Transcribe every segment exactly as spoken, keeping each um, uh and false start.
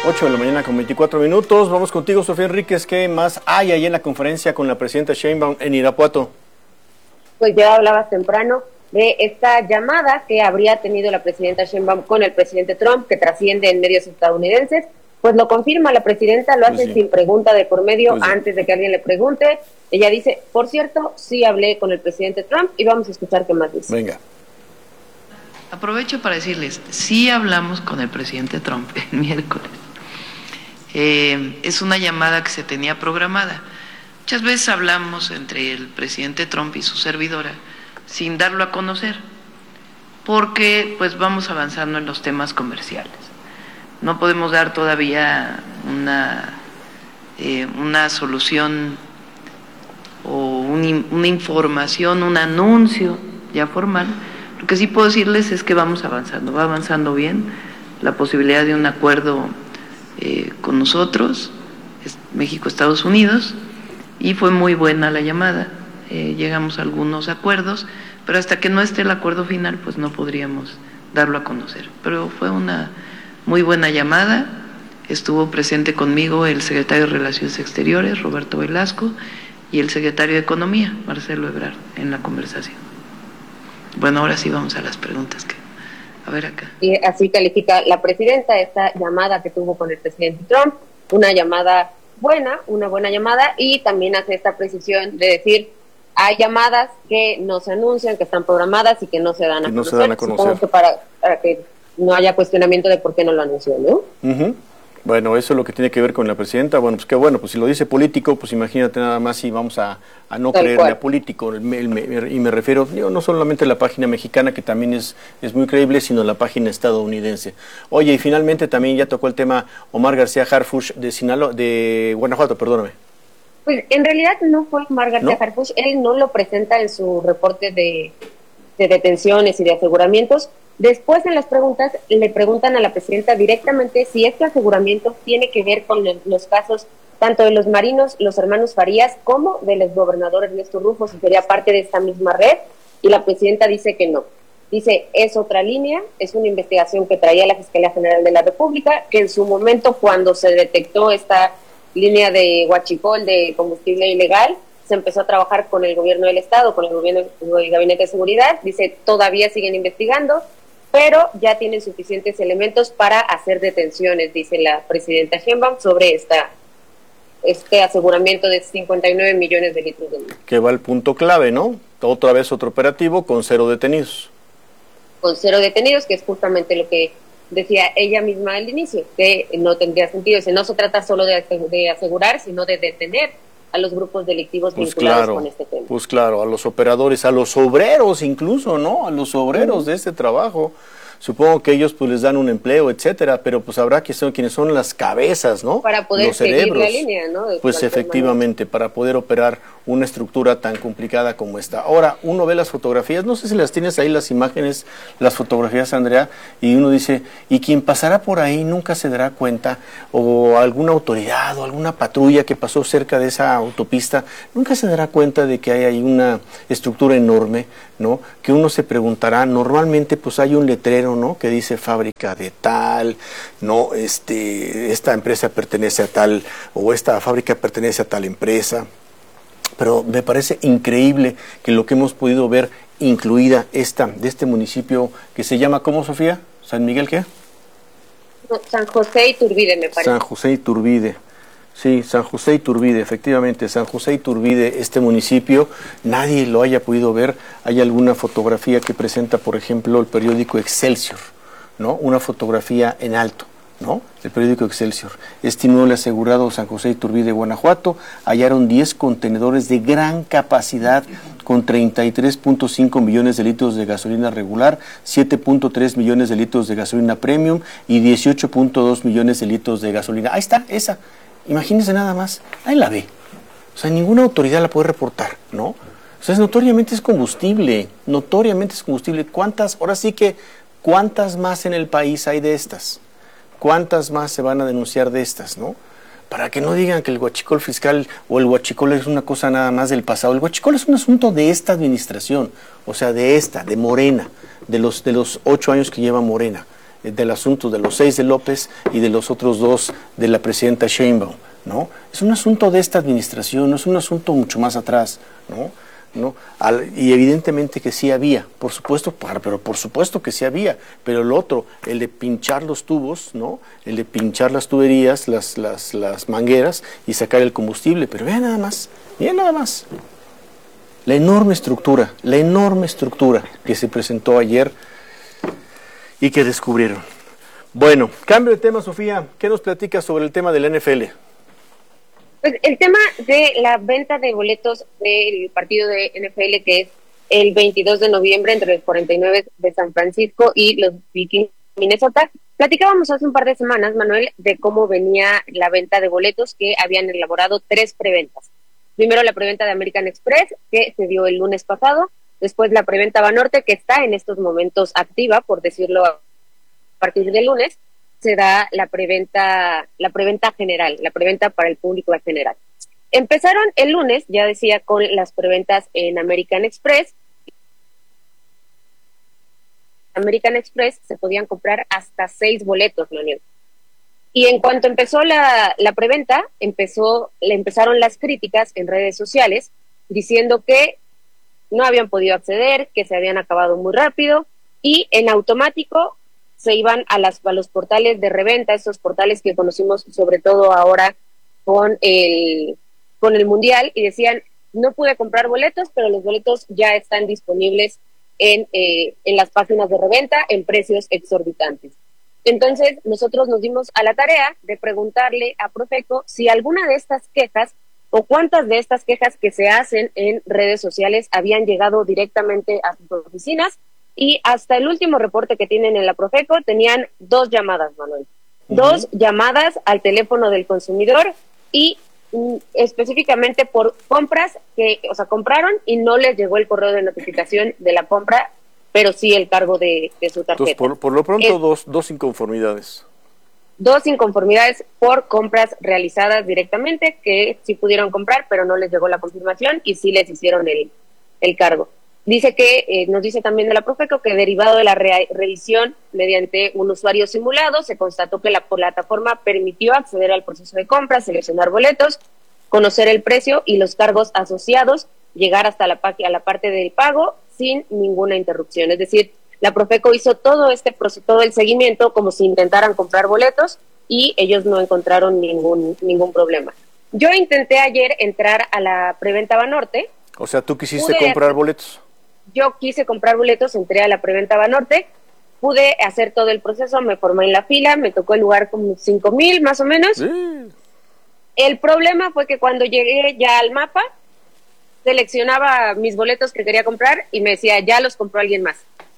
ocho de la mañana con veinticuatro minutos. Vamos contigo, Sofía Enríquez. ¿Qué más hay ahí en la conferencia con la presidenta Sheinbaum en Irapuato? Pues ya hablabas temprano de esta llamada que habría tenido la presidenta Sheinbaum con el presidente Trump, que trasciende en medios estadounidenses. Pues lo confirma la presidenta, lo hace pues sí. sin pregunta de por medio, pues antes sí. de que alguien le pregunte. Ella dice, por cierto, sí hablé con el presidente Trump, y vamos a escuchar qué más dice. Venga. Aprovecho para decirles, sí hablamos con el presidente Trump el miércoles. Eh, es una llamada que se tenía programada. Muchas veces hablamos entre el presidente Trump y su servidora sin darlo a conocer, porque pues vamos avanzando en los temas comerciales. No podemos dar todavía una, eh, una solución o un, una información, un anuncio ya formal. Lo que sí puedo decirles es que vamos avanzando, va avanzando bien la posibilidad de un acuerdo eh, con nosotros, México, Estados Unidos, y fue muy buena la llamada, eh, llegamos a algunos acuerdos, pero hasta que no esté el acuerdo final, pues no podríamos darlo a conocer. Pero fue una muy buena llamada, estuvo presente conmigo el secretario de Relaciones Exteriores, Roberto Velasco, y el secretario de Economía, Marcelo Ebrard, en la conversación. Bueno, ahora sí vamos a las preguntas. Que, a ver acá. Y así califica la presidenta esta llamada que tuvo con el presidente Trump, una llamada buena, una buena llamada, y también hace esta precisión de decir, hay llamadas que no se anuncian, que están programadas y que no se dan a, no conocer. Se dan a conocer. Supongo que para, para que no haya cuestionamiento de por qué no lo anunció, ¿no? Uh-huh. Bueno, eso es lo que tiene que ver con la presidenta. Bueno, pues qué bueno, pues si lo dice político, pues imagínate nada más si vamos a, a no Tal creerle cual. a político. Me, me, y me refiero, yo, no solamente a la página mexicana, que también es, es muy creíble, sino a la página estadounidense. Oye, y finalmente también ya tocó el tema Omar García Harfuch de Sinaloa, de Guanajuato, perdóname. Pues en realidad no fue Omar García ¿No? Harfuch, él no lo presenta en su reporte de, de detenciones y de aseguramientos. Después en las preguntas le preguntan a la presidenta directamente si este aseguramiento tiene que ver con los casos tanto de los marinos, los hermanos Farías, como del exgobernador Ernesto Rufo, si sería parte de esta misma red, y la presidenta dice que no. Dice, es otra línea, es una investigación que traía la Fiscalía General de la República, que en su momento cuando se detectó esta línea de huachicol de combustible ilegal, se empezó a trabajar con el gobierno del Estado, con el gobierno del Gabinete de Seguridad. Dice, todavía siguen investigando, pero ya tienen suficientes elementos para hacer detenciones, dice la presidenta Sheinbaum, sobre esta, este aseguramiento de cincuenta y nueve millones de litros de litro. Que va al punto clave, ¿no? Otra vez otro operativo con cero detenidos. Con cero detenidos, que es justamente lo que decía ella misma al inicio, que no tendría sentido. Dice, no se trata solo de, de asegurar, sino de detener a los grupos delictivos pues vinculados claro, con este tema. Pues claro, a los operadores, a los obreros incluso, ¿no? A los obreros uh-huh. de este trabajo. Supongo que ellos pues les dan un empleo, etcétera, pero pues habrá que ser quienes son las cabezas, ¿no? Para poder los seguir cerebros, la línea, ¿no? De pues efectivamente, manera. Para poder operar una estructura tan complicada como esta. Ahora, uno ve las fotografías, no sé si las tienes ahí las imágenes, las fotografías, Andrea, y uno dice, y quien pasará por ahí nunca se dará cuenta, o alguna autoridad o alguna patrulla que pasó cerca de esa autopista, nunca se dará cuenta de que hay ahí una estructura enorme, ¿no? Que uno se preguntará, normalmente pues hay un letrero, ¿no? Que dice fábrica de tal, no, este, esta empresa pertenece a tal, o esta fábrica pertenece a tal empresa. Pero me parece increíble que lo que hemos podido ver, incluida esta, de este municipio que se llama, ¿cómo, Sofía? ¿San Miguel qué? San José Iturbide, me parece. San José Iturbide. Sí, San José Iturbide, efectivamente, San José Iturbide, este municipio, nadie lo haya podido ver. Hay alguna fotografía que presenta, por ejemplo, el periódico Excelsior, ¿no? Una fotografía en alto, ¿no? El periódico Excelsior. Este inmueble asegurado San José Iturbide, Guanajuato, hallaron diez contenedores de gran capacidad con treinta y tres punto cinco millones de litros de gasolina regular, siete punto tres millones de litros de gasolina premium y dieciocho punto dos millones de litros de gasolina. Ahí está, esa. Imagínense nada más, ahí la ve. O sea, ninguna autoridad la puede reportar, ¿no? O sea, notoriamente es combustible, notoriamente es combustible. ¿Cuántas, ahora sí que, cuántas más en el país hay de estas? ¿Cuántas más se van a denunciar de estas, no? Para que no digan que el huachicol fiscal o el huachicol es una cosa nada más del pasado. El huachicol es un asunto de esta administración, o sea, de esta, de Morena, de los, de los ocho años que lleva Morena. eh, del asunto de los seis de López y de los otros dos de la presidenta Sheinbaum, ¿no? Es un asunto de esta administración, no es un asunto mucho más atrás, ¿no? ¿No? Al, y evidentemente que sí había, por supuesto, para, pero por supuesto que sí había, pero el otro, el de pinchar los tubos, ¿no? El de pinchar las tuberías, las, las, las mangueras y sacar el combustible, pero vean nada más, vean nada más. La enorme estructura, la enorme estructura que se presentó ayer y que descubrieron. Bueno, cambio de tema, Sofía, ¿qué nos platicas sobre el tema del N F L? Pues el tema de la venta de boletos del partido de N F L, que es el veintidós de noviembre entre los cuarenta y nueve de San Francisco y los Vikings de Minnesota. Platicábamos hace un par de semanas, Manuel, de cómo venía la venta de boletos, que habían elaborado tres preventas. Primero la preventa de American Express, que se dio el lunes pasado. Después la preventa Banorte, que está en estos momentos activa, por decirlo a partir del lunes. Se da la preventa, la preventa general, la preventa para el público en general. Empezaron el lunes, ya decía, con las preventas en American Express. American Express se podían comprar hasta seis boletos, Manuel. Y en cuanto empezó la, la preventa, empezó, le empezaron las críticas en redes sociales, diciendo que no habían podido acceder, que se habían acabado muy rápido, y en automático se iban a, las, a los portales de reventa, estos portales que conocimos sobre todo ahora con el, con el Mundial, y decían, no pude comprar boletos, pero los boletos ya están disponibles en, eh, en las páginas de reventa en precios exorbitantes. Entonces, nosotros nos dimos a la tarea de preguntarle a Profeco si alguna de estas quejas o cuántas de estas quejas que se hacen en redes sociales habían llegado directamente a sus oficinas. Y hasta el último reporte que tienen en la Profeco tenían dos llamadas, Manuel. Uh-huh. Dos llamadas al teléfono del consumidor y mm, específicamente por compras que, o sea, compraron y no les llegó el correo de notificación de la compra, pero sí el cargo de, de su tarjeta. Entonces, por, por lo pronto, es, dos, dos inconformidades. Dos inconformidades por compras realizadas directamente, que sí pudieron comprar, pero no les llegó la confirmación y sí les hicieron el, el cargo. Dice que, eh, nos dice también de la Profeco, que derivado de la re- revisión mediante un usuario simulado, se constató que la plataforma permitió acceder al proceso de compra, seleccionar boletos, conocer el precio y los cargos asociados, llegar hasta la, a la parte del pago sin ninguna interrupción. Es decir, la Profeco hizo todo este proceso, todo el seguimiento como si intentaran comprar boletos y ellos no encontraron ningún, ningún problema. Yo intenté ayer entrar a la preventa Banorte. O sea, ¿tú quisiste pude, comprar boletos? Yo quise comprar boletos, entré a la preventa Banorte, pude hacer todo el proceso, me formé en la fila, me tocó el lugar como cinco mil más o menos. Sí. El problema fue que cuando llegué ya al mapa, seleccionaba mis boletos que quería comprar y me decía, ya los compró alguien más.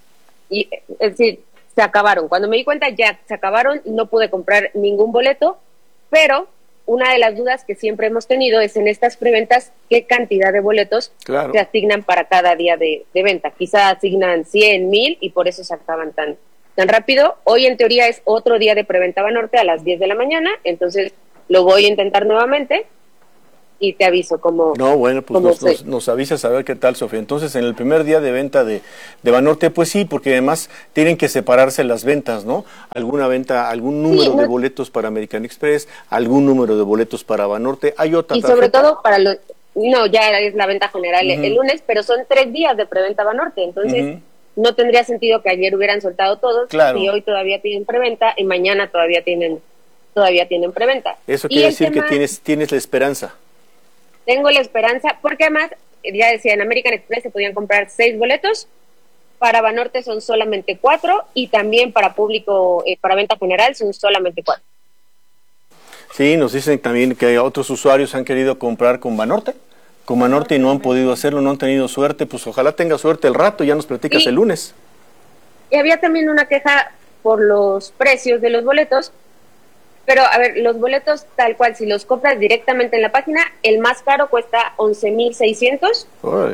Y es decir, se acabaron. Cuando me di cuenta, ya se acabaron, no pude comprar ningún boleto, pero una de las dudas que siempre hemos tenido es en estas preventas qué cantidad de boletos claro. se asignan para cada día de, de venta. Quizá asignan cien, mil y por eso se acaban tan, tan rápido. Hoy en teoría es otro día de preventa Banorte a las diez de la mañana, entonces lo voy a intentar nuevamente y te aviso cómo. No, bueno, pues nos, nos, nos avisas a ver qué tal, Sofía. Entonces, en el primer día de venta de, de Banorte, pues sí, porque además tienen que separarse las ventas, ¿no? Alguna venta, algún número sí, no, de boletos para American Express, algún número de boletos para Banorte, hay otra y tarjeta. Sobre todo para los, no, ya es la venta general uh-huh. el lunes, pero son tres días de preventa Banorte, entonces uh-huh. no tendría sentido que ayer hubieran soltado todos, claro. y hoy todavía tienen preventa y mañana todavía tienen, todavía tienen preventa. Eso quiere decir tema, que tienes, tienes la esperanza. Tengo la esperanza, porque además, ya decía, en American Express se podían comprar seis boletos, para Banorte son solamente cuatro, y también para público, eh, para venta general son solamente cuatro. Sí, nos dicen también que otros usuarios han querido comprar con Banorte, con Banorte y no han podido hacerlo, no han tenido suerte, pues ojalá tenga suerte el rato, ya nos platicas y, el lunes. Y había también una queja por los precios de los boletos. Pero, a ver, los boletos tal cual, si los compras directamente en la página, el más caro cuesta once mil seiscientos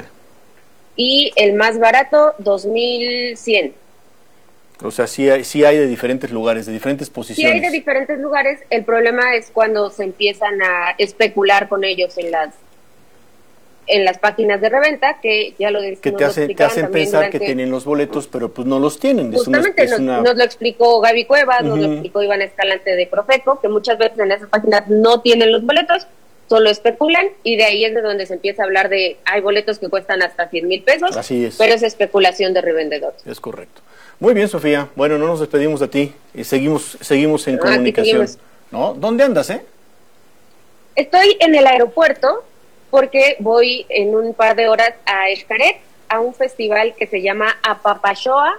y el más barato dos mil cien. O sea, sí hay, sí hay de diferentes lugares, de diferentes posiciones. Sí hay de diferentes lugares, el problema es cuando se empiezan a especular con ellos en las en las páginas de reventa, que ya lo que te, hace, te hacen pensar que tienen los boletos, pero pues no los tienen. Justamente es una, es nos, una... nos lo explicó Gaby Cuevas, uh-huh. nos lo explicó Iván Escalante de Profeco, que muchas veces en esas páginas no tienen los boletos, solo especulan, y de ahí es de donde se empieza a hablar de, hay boletos que cuestan hasta cien mil pesos, Así es. pero es especulación de revendedores. Es correcto. Muy bien, Sofía. Bueno, no nos despedimos de ti y seguimos, seguimos en ah, comunicación. ¿No? ¿Dónde andas, eh? Estoy en el aeropuerto porque voy en un par de horas a Xcaret, a un festival que se llama Apapachoa,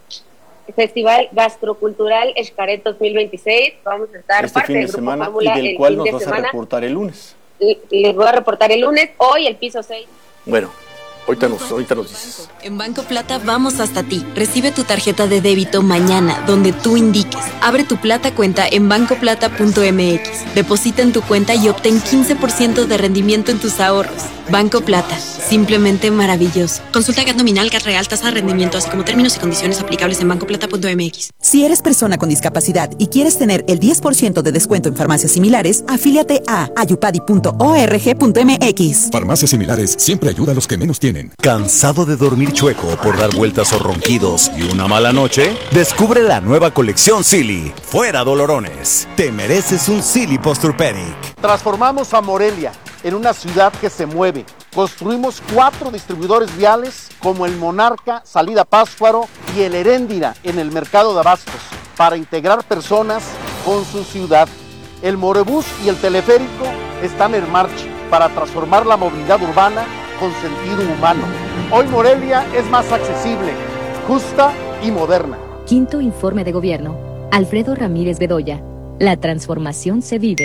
Festival Gastrocultural Xcaret dos mil veintiséis. Vamos a estar este parte fin de del Grupo semana Fórmula y del el cual fin nos de vas semana. a reportar el lunes. Les voy a reportar el lunes, hoy el piso seis. Bueno, ahorita nos, ahorita nos dices. En Banco Plata vamos hasta ti. Recibe tu tarjeta de débito mañana, donde tú indiques. Abre tu Plata cuenta en banco plata punto m x. Deposita en tu cuenta y obtén quince por ciento de rendimiento en tus ahorros. Banco Plata, simplemente maravilloso. Consulta G A T nominal, G A T real, tasa de rendimiento, así como términos y condiciones aplicables en banco plata punto m x. Si eres persona con discapacidad y quieres tener el diez por ciento de descuento en farmacias similares, afíliate a ayupadi punto org punto m x. Farmacias Similares siempre ayuda a los que menos tienen. ¿Cansado de dormir chueco por dar vueltas o ronquidos y una mala noche? Descubre la nueva colección Silly. Fuera dolorones. Te mereces un Silly Posturpedic. Transformamos a Morelia en una ciudad que se mueve. Construimos cuatro distribuidores viales como el Monarca, Salida Pátzcuaro y el Heréndira en el mercado de abastos para integrar personas con su ciudad. El Morebús y el teleférico están en marcha para transformar la movilidad urbana con sentido humano. Hoy Morelia es más accesible, justa y moderna. Quinto informe de gobierno. Alfredo Ramírez Bedoya. La transformación se vive.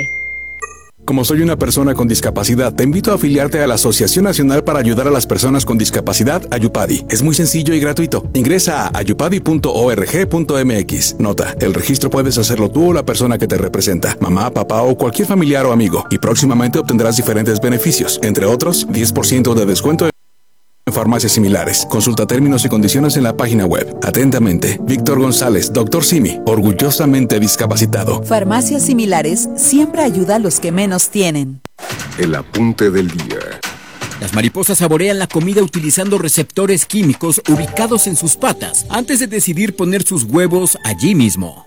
Como soy una persona con discapacidad, te invito a afiliarte a la Asociación Nacional para Ayudar a las Personas con Discapacidad, Ayupadi. Es muy sencillo y gratuito. Ingresa a ayupadi punto org punto m x. Nota, el registro puedes hacerlo tú o la persona que te representa, mamá, papá o cualquier familiar o amigo, y próximamente obtendrás diferentes beneficios, entre otros, diez por ciento de descuento en farmacias similares. Consulta términos y condiciones en la página web. Atentamente, Víctor González, doctor Simi, orgullosamente discapacitado. Farmacias Similares siempre ayuda a los que menos tienen. El apunte del día. Las mariposas saborean la comida utilizando receptores químicos ubicados en sus patas antes de decidir poner sus huevos allí mismo.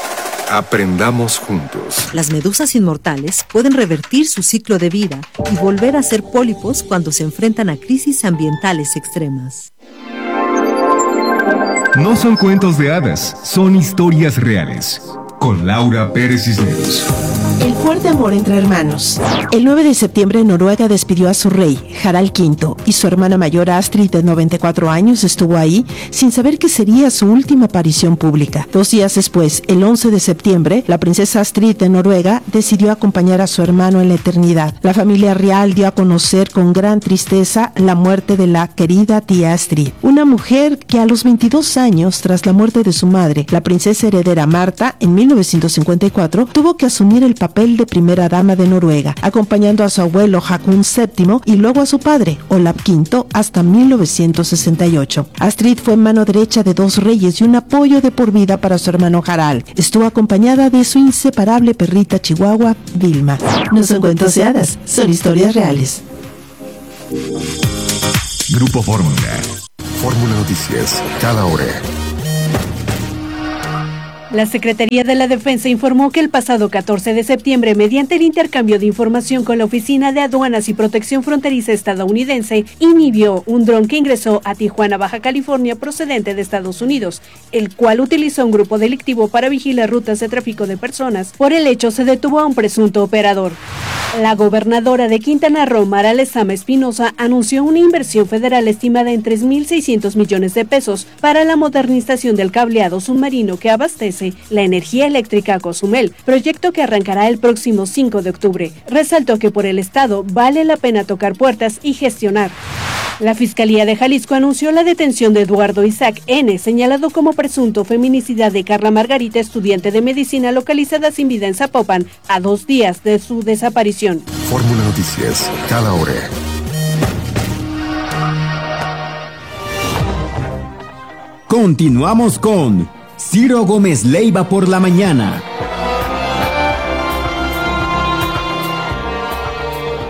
Aprendamos juntos. Las medusas inmortales pueden revertir su ciclo de vida y volver a ser pólipos cuando se enfrentan a crisis ambientales extremas. No son cuentos de hadas, son historias reales. Con Laura Pérez Cisneros. El fuerte amor entre hermanos. El nueve de septiembre Noruega despidió a su rey, Harald quinto, y su hermana mayor Astrid, de noventa y cuatro años, estuvo ahí sin saber que sería su última aparición pública. Dos días después, el once de septiembre, la princesa Astrid de Noruega decidió acompañar a su hermano en la eternidad. La familia real dio a conocer con gran tristeza la muerte de la querida tía Astrid, una mujer que a los veintidós años, tras la muerte de su madre, la princesa heredera Marta, en mil novecientos cincuenta y cuatro, tuvo que asumir el papel de primera dama de Noruega, acompañando a su abuelo Haakon séptimo y luego a su padre, Olav quinto, hasta mil novecientos sesenta y ocho. Astrid fue mano derecha de dos reyes y un apoyo de por vida para su hermano Harald. Estuvo acompañada de su inseparable perrita chihuahua, Vilma. No son cuentos de hadas, son historias reales. Grupo Fórmula. Fórmula Noticias, cada hora. La Secretaría de la Defensa informó que el pasado catorce de septiembre, mediante el intercambio de información con la Oficina de Aduanas y Protección Fronteriza estadounidense, inhibió un dron que ingresó a Tijuana, Baja California, procedente de Estados Unidos, el cual utilizó un grupo delictivo para vigilar rutas de tráfico de personas. Por el hecho, se detuvo a un presunto operador. La gobernadora de Quintana Roo, Mara Lezama Espinosa, anunció una inversión federal estimada en tres mil seiscientos millones de pesos para la modernización del cableado submarino que abastece la energía eléctrica a Cozumel, proyecto que arrancará el próximo cinco de octubre. Resaltó que por el Estado vale la pena tocar puertas y gestionar. La Fiscalía de Jalisco anunció la detención de Eduardo Isaac N., señalado como presunto feminicida de Carla Margarita, estudiante de medicina localizada sin vida en Zapopan, a dos días de su desaparición. Fórmula Noticias, cada hora. Continuamos con Ciro Gómez Leiva por la mañana.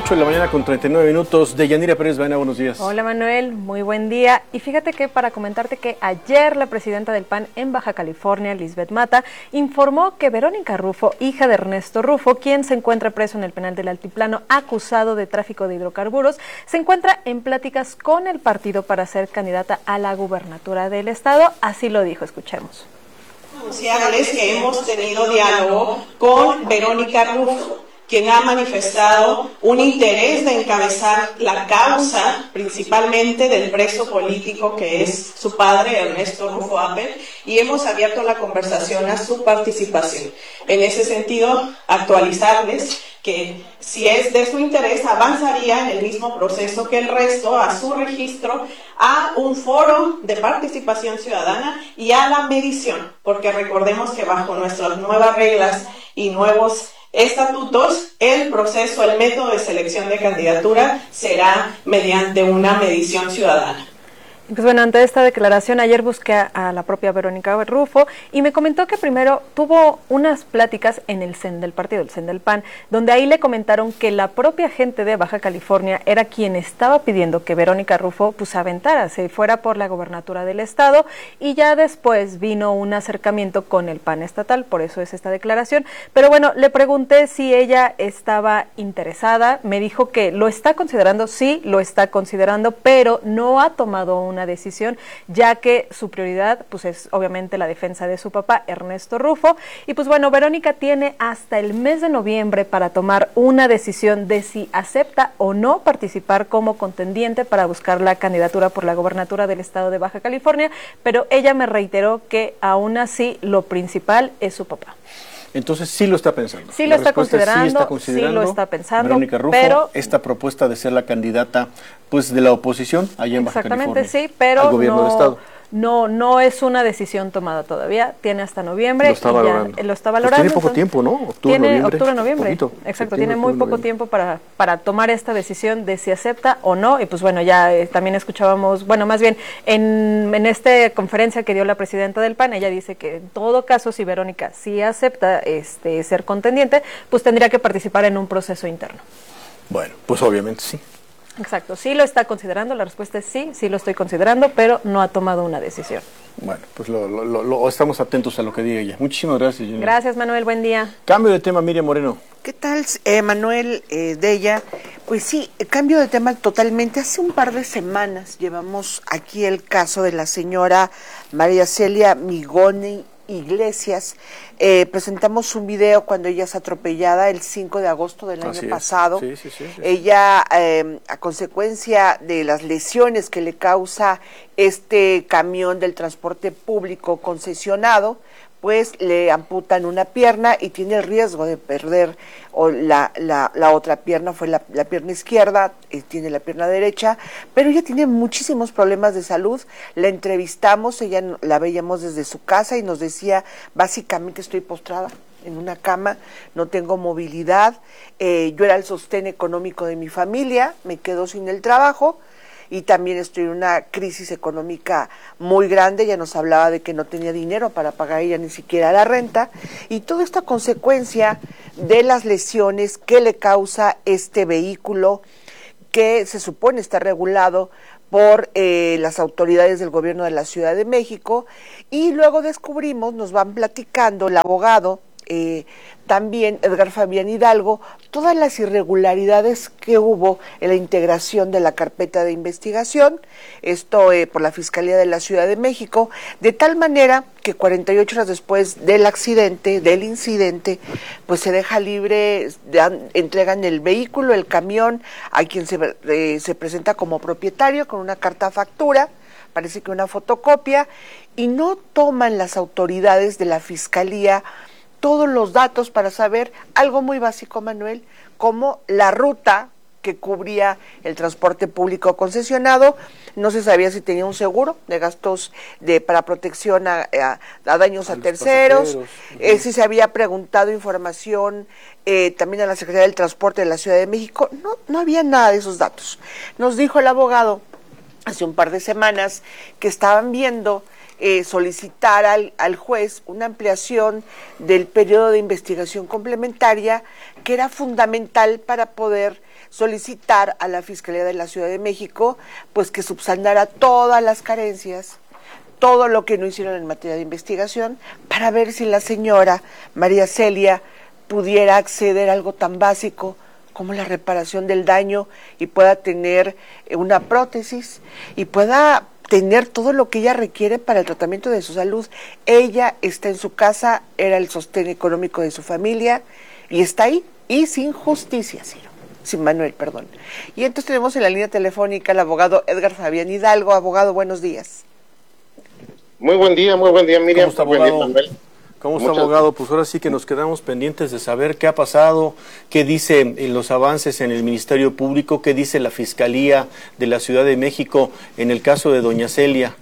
ocho de la mañana con treinta y nueve minutos. Deyanira Pérez Baena, buenos días. Hola Manuel, muy buen día. Y fíjate que para comentarte que ayer la presidenta del P A N en Baja California, Lisbeth Mata, informó que Verónica Rufo, hija de Ernesto Rufo, quien se encuentra preso en el penal del Altiplano acusado de tráfico de hidrocarburos, se encuentra en pláticas con el partido para ser candidata a la gubernatura del estado. Así lo dijo, escuchemos. Anunciarles que hemos tenido diálogo con Verónica Rufo, quien ha manifestado un interés de encabezar la causa, principalmente del preso político que es su padre, Ernesto Rufo Appel, y hemos abierto la conversación a su participación. En ese sentido, actualizarles que si es de su interés, avanzaría en el mismo proceso que el resto, a su registro, a un foro de participación ciudadana y a la medición, porque recordemos que bajo nuestras nuevas reglas y nuevos estatutos, el proceso, el método de selección de candidatura será mediante una medición ciudadana. Pues bueno, ante esta declaración, ayer busqué a, a la propia Verónica Rufo y me comentó que primero tuvo unas pláticas en el C E N del partido, el C E N del P A N, donde ahí le comentaron que la propia gente de Baja California era quien estaba pidiendo que Verónica Rufo pues aventara, se fuera por la gobernatura del estado, y ya después vino un acercamiento con el P A N estatal, por eso es esta declaración. Pero bueno, le pregunté si ella estaba interesada, me dijo que lo está considerando, sí, lo está considerando, pero no ha tomado un una decisión, ya que su prioridad pues es obviamente la defensa de su papá, Ernesto Rufo, y pues bueno, Verónica tiene hasta el mes de noviembre para tomar una decisión de si acepta o no participar como contendiente para buscar la candidatura por la gobernatura del estado de Baja California, pero ella me reiteró que aún así lo principal es su papá. Entonces sí lo está pensando. Sí lo está considerando, sí, está considerando, sí lo está pensando. Verónica Rufo, pero esta propuesta de ser la candidata pues de la oposición allá en Baja California. Exactamente, sí, pero al gobierno no, del estado. No, no es una decisión tomada todavía, tiene hasta noviembre. Lo está y valorando. Ya, lo está valorando. Pues tiene poco tiempo, ¿no? Octubre, tiene noviembre. Octubre, noviembre. Poquito. Exacto, Septiembre, tiene muy octubre, poco noviembre. tiempo para, para tomar esta decisión de si acepta o no. Y pues bueno, ya eh, también escuchábamos, bueno, más bien en, en esta conferencia que dio la presidenta del P A N, ella dice que en todo caso, si Verónica sí acepta este ser contendiente, pues tendría que participar en un proceso interno. Bueno, pues obviamente sí. Exacto, sí lo está considerando, la respuesta es sí, sí lo estoy considerando, pero no ha tomado una decisión. Bueno, pues lo, lo, lo, lo estamos atentos a lo que diga ella. Muchísimas gracias, Jenny. Gracias, Manuel, buen día. Cambio de tema, Miriam Moreno. ¿Qué tal, eh, Manuel, eh, Deya? Pues sí, cambio de tema totalmente. Hace un par de semanas llevamos aquí el caso de la señora María Celia Migoni Iglesias. Eh, presentamos un video cuando ella es atropellada el cinco de agosto del Así año es. pasado. Sí, sí, sí, sí. Ella, eh, a consecuencia de las lesiones que le causa este camión del transporte público concesionado, pues le amputan una pierna y tiene el riesgo de perder o la, la, la otra pierna, fue la, la pierna izquierda, eh, tiene la pierna derecha, pero ella tiene muchísimos problemas de salud. La entrevistamos, ella la veíamos desde su casa y nos decía, básicamente estoy postrada en una cama, no tengo movilidad, eh, yo era el sostén económico de mi familia, me quedo sin el trabajo, y también estoy en una crisis económica muy grande. Ella nos hablaba de que no tenía dinero para pagar ella ni siquiera la renta, y toda esta consecuencia de las lesiones que le causa este vehículo que se supone está regulado por eh, las autoridades del gobierno de la Ciudad de México, y luego descubrimos, nos van platicando el abogado, Eh, también Edgar Fabián Hidalgo, todas las irregularidades que hubo en la integración de la carpeta de investigación, esto eh, por la Fiscalía de la Ciudad de México, de tal manera que cuarenta y ocho horas después del accidente, del incidente, pues se deja libre, dan, entregan el vehículo, el camión, a quien se, eh, se presenta como propietario con una carta factura, parece que una fotocopia, y no toman las autoridades de la Fiscalía todos los datos para saber algo muy básico, Manuel, como la ruta que cubría el transporte público concesionado. No se sabía si tenía un seguro de gastos de para protección a, a, a daños a, a terceros, eh, si se había preguntado información eh, también a la Secretaría del Transporte de la Ciudad de México. No, no había nada de esos datos. Nos dijo el abogado hace un par de semanas que estaban viendo eh, solicitar al, al juez una ampliación del periodo de investigación complementaria que era fundamental para poder solicitar a la Fiscalía de la Ciudad de México pues que subsanara todas las carencias, todo lo que no hicieron en materia de investigación, para ver si la señora María Celia pudiera acceder a algo tan básico como la reparación del daño y pueda tener una prótesis y pueda tener todo lo que ella requiere para el tratamiento de su salud. Ella está en su casa, era el sostén económico de su familia y está ahí y sin justicia, Ciro. Sin Manuel, perdón. Y entonces tenemos en la línea telefónica al abogado Edgar Fabián Hidalgo. Abogado, buenos días. Muy buen día, muy buen día, Miriam. ¿Cómo está, buen abogado? día, Manuel. ¿Cómo está, Muchas... abogado? Pues ahora sí que nos quedamos pendientes de saber qué ha pasado, qué dice en los avances en el Ministerio Público, qué dice la Fiscalía de la Ciudad de México en el caso de doña Celia.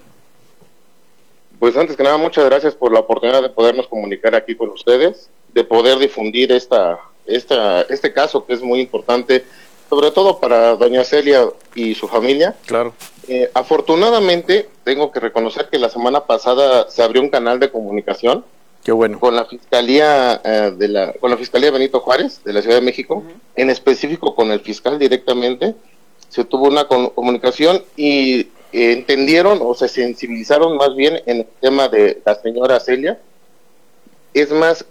Pues antes que nada, muchas gracias por la oportunidad de podernos comunicar aquí con ustedes, de poder difundir esta, esta, este caso que es muy importante, sobre todo para doña Celia y su familia. Claro. Eh, afortunadamente, tengo que reconocer que la semana pasada se abrió un canal de comunicación. Qué bueno. Con la Fiscalía eh, de la con la Fiscalía Benito Juárez de la Ciudad de México, uh-huh. En específico con el fiscal directamente, se tuvo una con, comunicación y eh, entendieron o se sensibilizaron más bien en el tema de la señora Celia. Es más,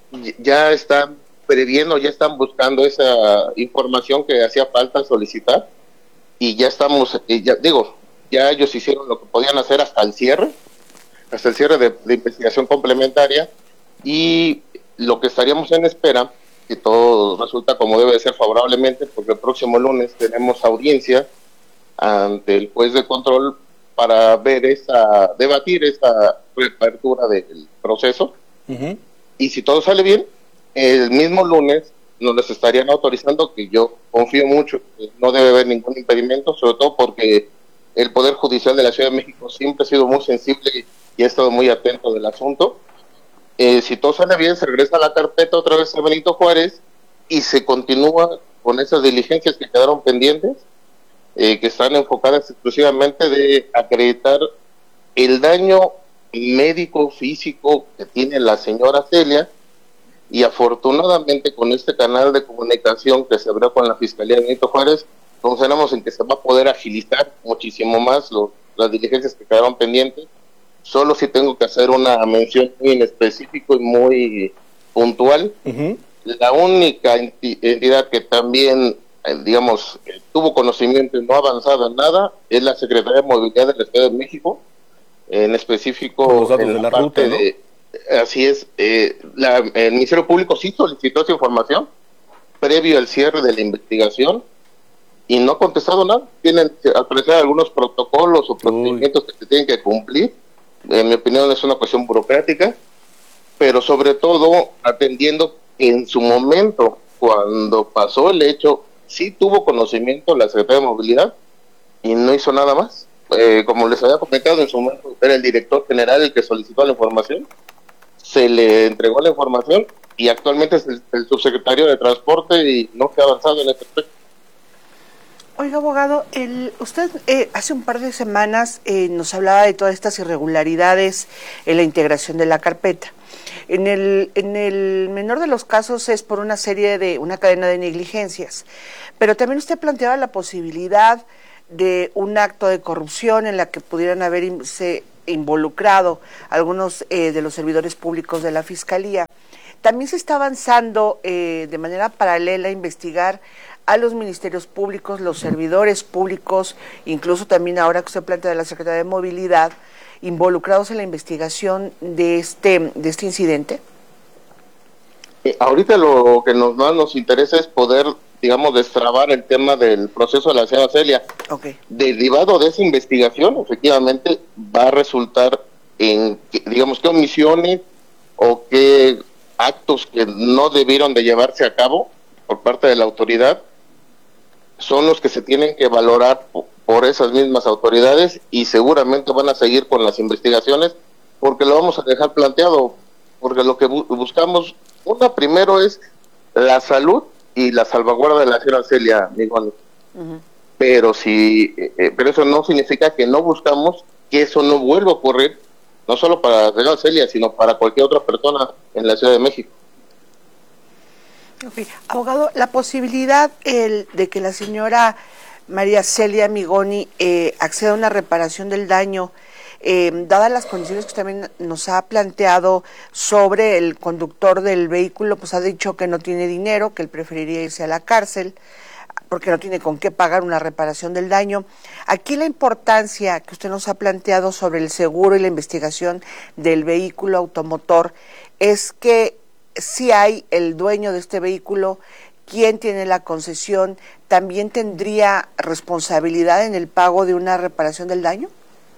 ya están previendo, ya están buscando esa información que hacía falta solicitar y ya estamos, eh, ya digo, ya ellos hicieron lo que podían hacer hasta el cierre, hasta el cierre de, de investigación complementaria, y lo que estaríamos en espera, que todo resulta como debe de ser favorablemente, porque el próximo lunes tenemos audiencia ante el juez de control para ver esa, debatir esta reapertura del proceso, uh-huh. Y si todo sale bien, el mismo lunes nos les estarían autorizando, que yo confío mucho, que no debe haber ningún impedimento, sobre todo porque el Poder Judicial de la Ciudad de México siempre ha sido muy sensible y, y ha estado muy atento del asunto. Eh, si todo sale bien, se regresa a la carpeta otra vez a Benito Juárez y se continúa con esas diligencias que quedaron pendientes, eh, que están enfocadas exclusivamente de acreditar el daño médico, físico que tiene la señora Celia, y afortunadamente con este canal de comunicación que se abrió con la Fiscalía de Benito Juárez, confiamos en que se va a poder agilizar muchísimo más lo, las diligencias que quedaron pendientes. Solo si tengo que hacer una mención muy en específico y muy puntual. Uh-huh. La única entidad que también, eh, digamos, eh, tuvo conocimiento y no ha avanzado en nada es la Secretaría de Movilidad del Estado de México, en específico los datos en la, de la parte ruta, ¿no? de, así es, eh, la, el Ministerio Público sí solicitó esa información previo al cierre de la investigación y no ha contestado nada. Tienen al parecer algunos protocolos o procedimientos Uy. que se tienen que cumplir. En mi opinión es una cuestión burocrática, pero sobre todo atendiendo que en su momento, cuando pasó el hecho, sí tuvo conocimiento la Secretaría de Movilidad y no hizo nada más. Eh, como les había comentado, en su momento era el director general el que solicitó la información, se le entregó la información y actualmente es el, el subsecretario de Transporte y no se ha avanzado en este aspecto. Oiga, abogado, el, usted eh, hace un par de semanas eh, nos hablaba de todas estas irregularidades en la integración de la carpeta. En el, en el menor de los casos es por una serie de, una cadena de negligencias, pero también usted planteaba la posibilidad de un acto de corrupción en la que pudieran haberse involucrado algunos eh, de los servidores públicos de la Fiscalía. También se está avanzando eh, de manera paralela a investigar a los ministerios públicos, los servidores públicos, incluso también ahora que usted plantea de la Secretaría de Movilidad, involucrados en la investigación de este, de este incidente. Eh, ahorita lo que nos más nos interesa es poder, digamos, destrabar el tema del proceso de la señora Celia. Okay. Derivado de esa investigación, efectivamente, va a resultar en, digamos, qué omisiones o qué actos que no debieron de llevarse a cabo por parte de la autoridad son los que se tienen que valorar por, por esas mismas autoridades y seguramente van a seguir con las investigaciones porque lo vamos a dejar planteado, porque lo que bu- buscamos, una primero es la salud y la salvaguarda de la señora Celia Migón. Uh-huh. Pero si, eh, pero eso no significa que no buscamos que eso no vuelva a ocurrir no solo para la señora Celia, sino para cualquier otra persona en la Ciudad de México. Okay. Abogado, la posibilidad el, de que la señora María Celia Amigoni eh, acceda a una reparación del daño, eh, dadas las condiciones que también nos ha planteado sobre el conductor del vehículo, pues ha dicho que no tiene dinero, que él preferiría irse a la cárcel, porque no tiene con qué pagar una reparación del daño. Aquí la importancia que usted nos ha planteado sobre el seguro y la investigación del vehículo automotor es que si hay el dueño de este vehículo, quien tiene la concesión, ¿también tendría responsabilidad en el pago de una reparación del daño?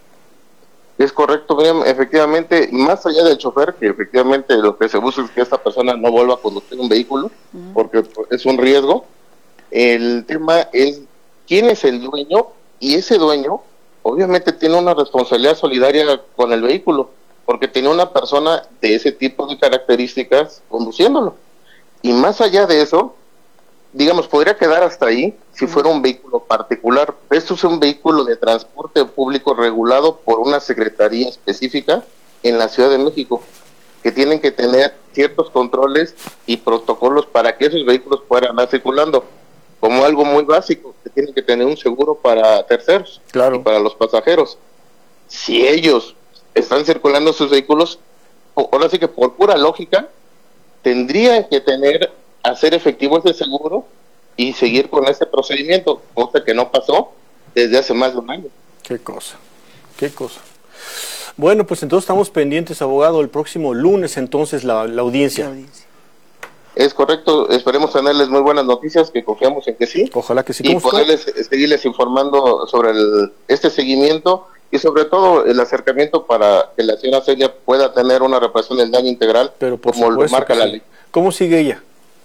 Es correcto, Miriam, efectivamente, más allá del chofer, que efectivamente lo que se busca es que esta persona no vuelva a conducir un vehículo, uh-huh. porque es un riesgo. El tema es quién es el dueño, y ese dueño obviamente tiene una responsabilidad solidaria con el vehículo, porque tiene una persona de ese tipo de características conduciéndolo. Y más allá de eso, digamos, podría quedar hasta ahí si fuera un vehículo particular. Esto es un vehículo de transporte público regulado por una secretaría específica en la Ciudad de México, que tienen que tener ciertos controles y protocolos para que esos vehículos puedan andar circulando, como algo muy básico, que tienen que tener un seguro para terceros, claro, y para los pasajeros. Si ellos están circulando sus vehículos, ahora sí que por pura lógica, tendrían que tener, hacer efectivo ese seguro y seguir con ese procedimiento, cosa que no pasó desde hace más de un año. Qué cosa, qué cosa. Bueno, pues entonces estamos pendientes, abogado, el próximo lunes entonces la, la audiencia. La audiencia. Es correcto, esperemos tenerles muy buenas noticias, que confiamos en que sí. Ojalá que sí. Y poderles fue? seguirles informando sobre el, este seguimiento y sobre todo el acercamiento para que la señora Celia pueda tener una reparación del daño integral, pero por como lo marca la sí. ley. ¿Cómo sigue ella?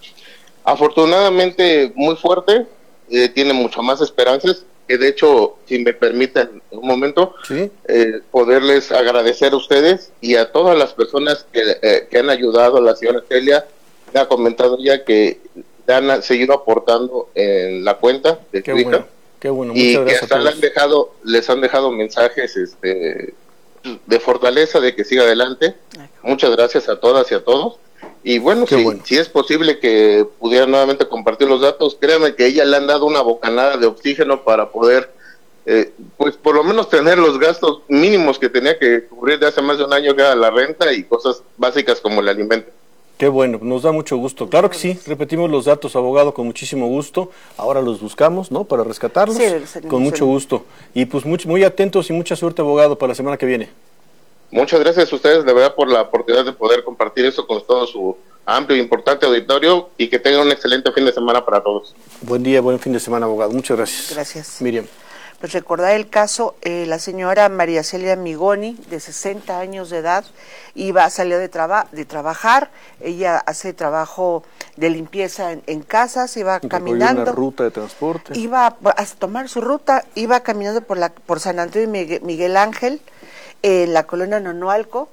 Afortunadamente muy fuerte, eh, tiene mucho más esperanzas, que de hecho, si me permiten un momento, ¿sí? eh, poderles agradecer a ustedes y a todas las personas que, eh, que han ayudado a la señora Celia. Me ha comentado ya que han seguido aportando en la cuenta de qué Twitter. Bueno, qué bueno, muchas y gracias que hasta le han dejado, les han dejado mensajes este, de fortaleza, de que siga adelante. Muchas gracias a todas y a todos. Y bueno, si, bueno. si es posible que pudiera nuevamente compartir los datos, créanme que ella le han dado una bocanada de oxígeno para poder, eh, pues por lo menos tener los gastos mínimos que tenía que cubrir de hace más de un año, que era la renta y cosas básicas como el alimento. Qué bueno, nos da mucho gusto. Claro que sí, repetimos los datos, abogado, con muchísimo gusto. Ahora los buscamos, ¿no? Para rescatarlos, sí, con mucho gusto. Y pues muy, muy atentos y mucha suerte, abogado, para la semana que viene. Muchas gracias a ustedes, de verdad, por la oportunidad de poder compartir eso con todo su amplio e importante auditorio, y que tengan un excelente fin de semana para todos. Buen día, buen fin de semana, abogado. Muchas gracias. Gracias. Miriam. Pues recordar el caso, eh, la señora María Celia Amigoni, de sesenta años de edad, iba a salir de, traba, de trabajar, ella hace trabajo de limpieza en, en casas, iba y caminando. Una ruta de transporte. Iba a, a tomar su ruta, iba caminando por, la, por San Antonio y Miguel, Miguel Ángel, en la colonia Nonualco,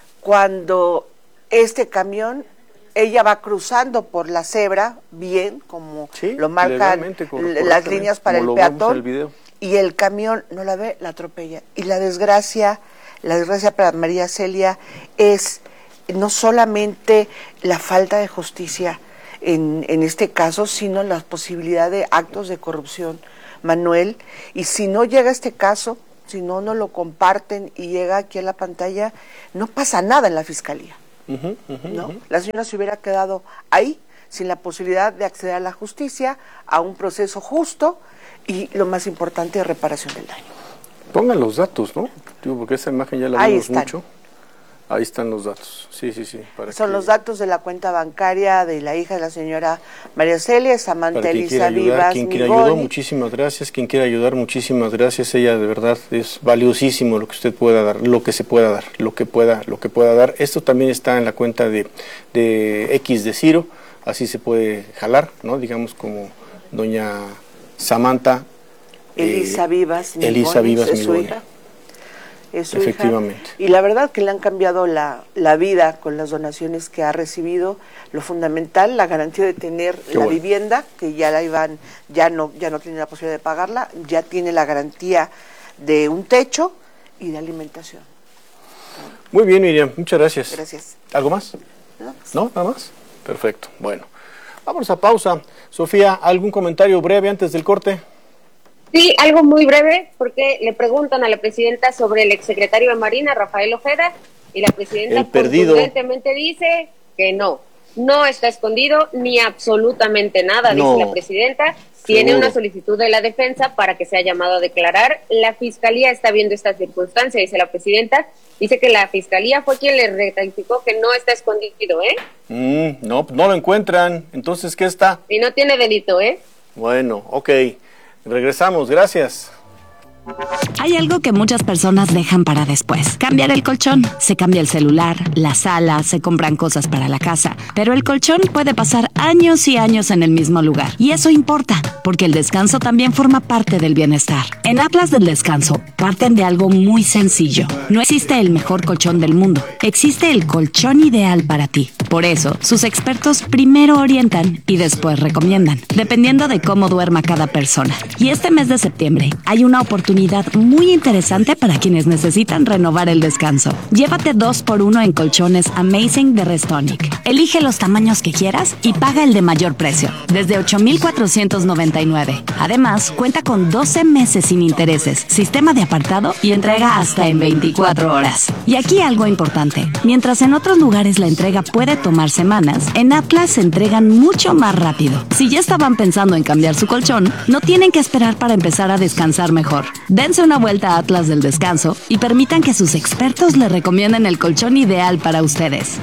cuando este camión, ella va cruzando por la cebra, bien, como sí, lo marcan las líneas para el peatón. El y el camión no la ve, la atropella. Y la desgracia, la desgracia para María Celia es no solamente la falta de justicia en, en este caso, sino la posibilidad de actos de corrupción, Manuel. Y si no llega este caso, si no nos lo comparten y llega aquí a la pantalla, no pasa nada en la fiscalía. Uh-huh, uh-huh, ¿no? uh-huh. La señora se hubiera quedado ahí, sin la posibilidad de acceder a la justicia, a un proceso justo, y lo más importante, reparación del daño. Pongan los datos, ¿no? Digo, porque esa imagen ya la Ahí vimos están. mucho. Ahí están los datos. Sí, sí, sí. Para Son que, los datos de la cuenta bancaria de la hija de la señora María Celia, Samantha Elisa Vivas. Quien quiera ayudar, muchísimas gracias. Quien quiera ayudar, muchísimas gracias. Ella, de verdad, es valiosísimo lo que usted pueda dar, lo que se pueda dar, lo que pueda, lo que pueda dar. Esto también está en la cuenta de, de X de Ciro, así se puede jalar, ¿no? Digamos como doña Samantha Elisa eh, Vivas Migoni, Elisa Vivas es su Migoni. hija. Es su Efectivamente. hija. Y la verdad que le han cambiado la, la vida con las donaciones que ha recibido. Lo fundamental, la garantía de tener Qué la bueno. vivienda, que ya la iban, ya no, ya no tiene la posibilidad de pagarla, ya tiene la garantía de un techo y de alimentación. Muy bien, Miriam, muchas gracias. Gracias. ¿Algo más? No, ¿No? ¿Nada más? Perfecto. Bueno, vamos a pausa. Sofía, ¿algún comentario breve antes del corte? Sí, algo muy breve, porque le preguntan a la presidenta sobre el exsecretario de Marina, Rafael Ojeda, y la presidenta contundentemente dice que no, no está escondido ni absolutamente nada, no. Dice la presidenta. Tiene Seguro. Una solicitud de la defensa para que sea llamado a declarar. La fiscalía está viendo esta circunstancia, dice la presidenta. Dice que la fiscalía fue quien le rectificó que no está escondido, ¿eh? Mm, no, no lo encuentran. Entonces, ¿qué está? Y no tiene delito, ¿eh? Bueno, ok. Regresamos, gracias. Hay algo que muchas personas dejan para después. Cambiar el colchón. Se cambia el celular, la sala, se compran cosas para la casa. Pero el colchón puede pasar años y años en el mismo lugar. Y eso importa, porque el descanso también forma parte del bienestar. En Atlas del Descanso, parten de algo muy sencillo. No existe el mejor colchón del mundo. Existe el colchón ideal para ti. Por eso, sus expertos primero orientan y después recomiendan, dependiendo de cómo duerma cada persona. Y este mes de septiembre, hay una oportunidad muy interesante para quienes necesitan renovar el descanso. Llévate dos por uno en colchones Amazing de Restonic. Elige los tamaños que quieras y paga el de mayor precio, desde ocho mil cuatrocientos noventa y nueve. Además, cuenta con doce meses sin intereses, sistema de apartado y entrega hasta en veinticuatro horas. Y aquí algo importante. Mientras en otros lugares la entrega puede tomar semanas, en Atlas se entregan mucho más rápido. Si ya estaban pensando en cambiar su colchón, no tienen que esperar para empezar a descansar mejor. Dense una vuelta a Atlas del Descanso y permitan que sus expertos les recomienden el colchón ideal para ustedes.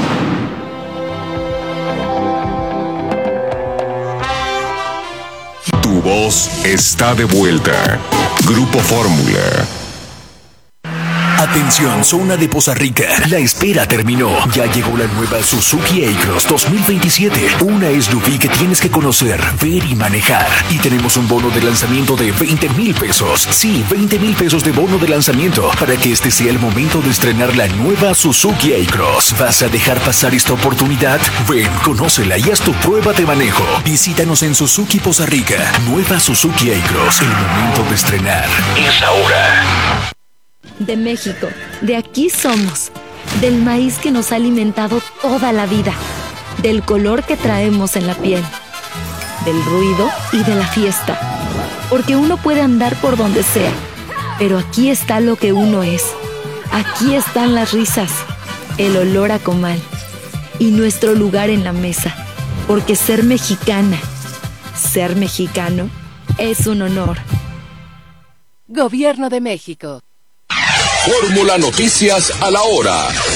Tu voz está de vuelta. Grupo Fórmula. Atención, zona de Poza Rica. La espera terminó. Ya llegó la nueva Suzuki A-Cross dos mil veintisiete. Una S U V que tienes que conocer, ver y manejar. Y tenemos un bono de lanzamiento de veinte mil pesos. Sí, veinte mil pesos de bono de lanzamiento para que este sea el momento de estrenar la nueva Suzuki A-Cross. ¿Vas a dejar pasar esta oportunidad? Ven, conócela y haz tu prueba de manejo. Visítanos en Suzuki Poza Rica. Nueva Suzuki A-Cross. El momento de estrenar es ahora. De México, de aquí somos, del maíz que nos ha alimentado toda la vida, del color que traemos en la piel, del ruido y de la fiesta, porque uno puede andar por donde sea, pero aquí está lo que uno es, aquí están las risas, el olor a comal y nuestro lugar en la mesa, porque ser mexicana, ser mexicano, es un honor. Gobierno de México. Fórmula Noticias a la hora.